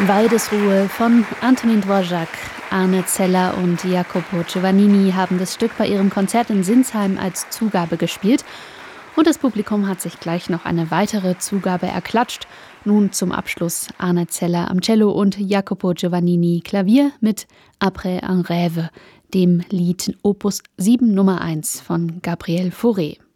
Waldesruhe von Antonin Dvorak, Arne Zeller und Jacopo Giovannini haben das Stück bei ihrem Konzert in Sinsheim als Zugabe gespielt. Und das Publikum hat sich gleich noch eine weitere Zugabe erklatscht. Nun zum Abschluss Arne Zeller am Cello und Jacopo Giovannini Klavier mit Après un rêve, dem Lied Opus 7 Nummer 1 von Gabriel Fauré.